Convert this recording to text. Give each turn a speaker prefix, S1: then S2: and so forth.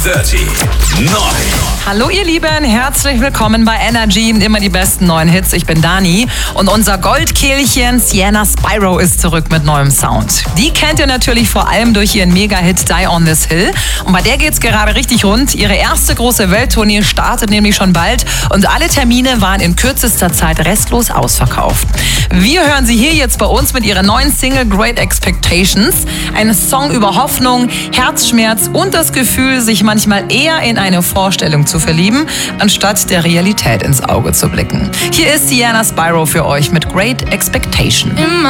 S1: 30. 9.
S2: Hallo ihr Lieben, herzlich willkommen bei Energy. Immer die besten neuen Hits. Ich bin Dani und unser Goldkehlchen Sienna Spyro ist zurück mit neuem Sound. Die kennt ihr natürlich vor allem durch ihren Mega-Hit Die on This Hill. Und bei der geht's gerade richtig rund. Ihre erste große Welttournee startet nämlich schon bald und alle Termine waren in kürzester Zeit restlos ausverkauft. Wir hören sie hier jetzt bei uns mit ihrer neuen Single Great Expectations. Ein Song über Hoffnung, Herzschmerz und das Gefühl, sich manchmal eher in eine Vorstellung zu verlieben, anstatt der Realität ins Auge zu blicken. Hier ist Sienna Spyro für euch mit Great Expectation.
S3: In my